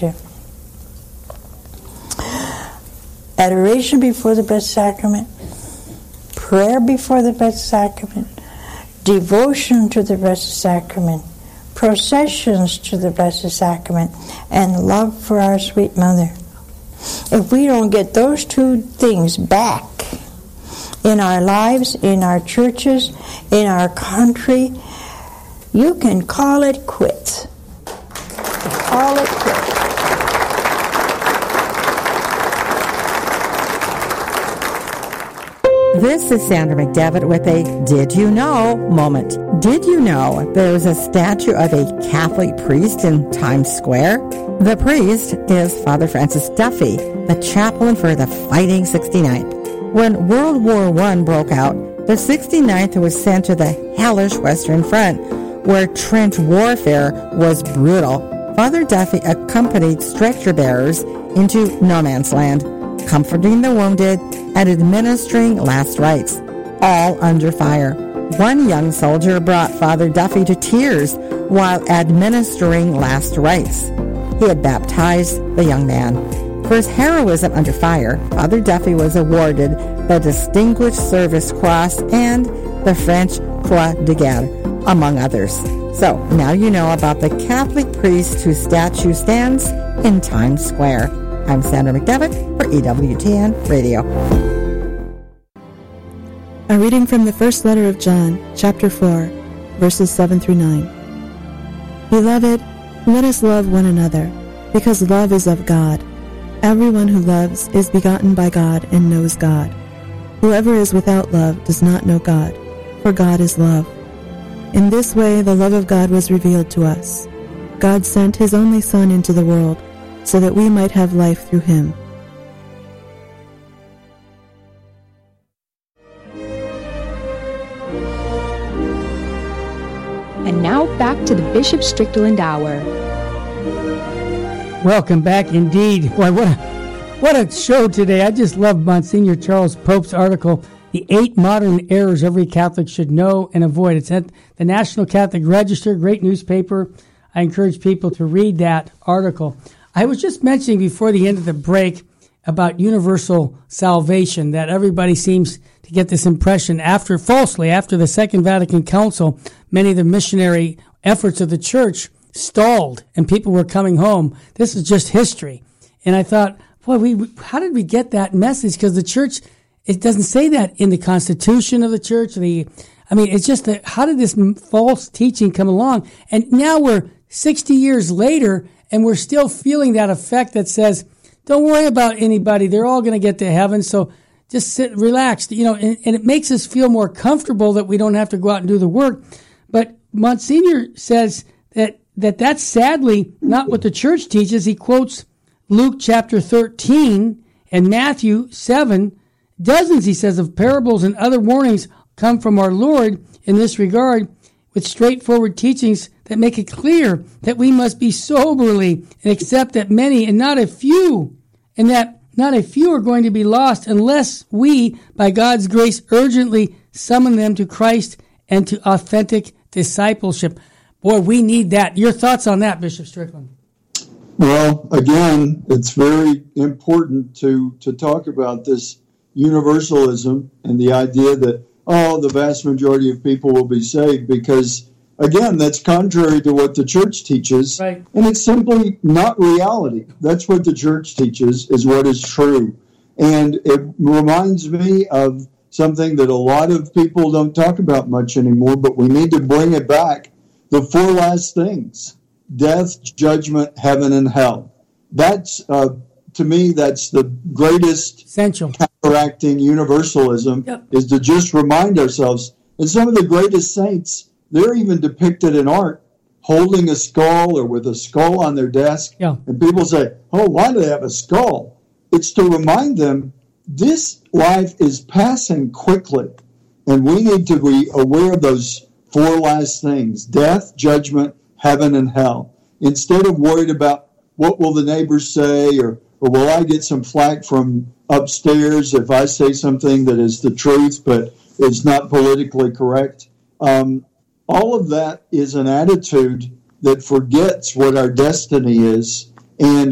Adoration before the Blessed Sacrament, prayer before the Blessed Sacrament, devotion to the Blessed Sacrament, processions to the Blessed Sacrament, and love for our sweet Mother. If we don't get those two things back in our lives, in our churches, in our country, you can call it quits. Call it quits. This is Sandra McDevitt with a Did You Know moment. Did you know there is a statue of a Catholic priest in Times Square? The priest is Father Francis Duffy, the chaplain for the Fighting 69th. When World War I broke out, the 69th was sent to the hellish Western Front, where trench warfare was brutal. Father Duffy accompanied stretcher bearers into no man's land, comforting the wounded and administering last rites, all under fire. One young soldier brought Father Duffy to tears while administering last rites. He had baptized the young man. For his heroism under fire, Father Duffy was awarded the Distinguished Service Cross and the French Croix de Guerre, among others. So, now you know about the Catholic priest whose statue stands in Times Square. I'm Sandra McDevitt for EWTN Radio. A reading from the first letter of John, chapter 4, verses 7 through 9. Beloved, let us love one another, because love is of God. Everyone who loves is begotten by God and knows God. Whoever is without love does not know God, for God is love. In this way the love of God was revealed to us. God sent his only Son into the world, so that we might have life through him. And now back to the Bishop Strickland Hour. Welcome back indeed. Boy, what a show today. I just love Monsignor Charles Pope's article, The 8 Modern Errors Every Catholic Should Know and Avoid. It's at the National Catholic Register, great newspaper. I encourage people to read that article. I was just mentioning before the end of the break about universal salvation, that everybody seems to get this impression after the Second Vatican Council, many of the missionary efforts of the church stalled and people were coming home. This is just history. And I thought, boy, how did we get that message? Because the church, it doesn't say that in the constitution of the church. It's just that, how did this false teaching come along? And now we're 60 years later, and we're still feeling that effect that says, don't worry about anybody. They're all going to get to heaven. So just sit, relax, and it makes us feel more comfortable that we don't have to go out and do the work. But Monsignor says that's sadly not what the church teaches. He quotes Luke chapter 13 and Matthew 7. Dozens, he says, of parables and other warnings come from our Lord in this regard, with straightforward teachings that make it clear that we must be soberly and accept that many and not a few are going to be lost unless we, by God's grace, urgently summon them to Christ and to authentic discipleship. Boy, we need that. Your thoughts on that, Bishop Strickland? Well, again, it's very important to talk about this universalism and the idea that, the vast majority of people will be saved, because, again, that's contrary to what the church teaches. Right. And it's simply not reality. That's what the church teaches is what is true. And it reminds me of something that a lot of people don't talk about much anymore, but we need to bring it back. The 4 last things: death, judgment, heaven, and hell. That's, to me, that's the greatest essential counteracting universalism, is to just remind ourselves. And some of the greatest saints, they're even depicted in art holding a skull or with a skull on their desk. Yeah. And people say, why do they have a skull? It's to remind them this life is passing quickly, and we need to be aware of those 4 last things: death, judgment, heaven, and hell. Instead of worried about what will the neighbors say, or will I get some flack from upstairs if I say something that is the truth but is not politically correct. All of that is an attitude that forgets what our destiny is, and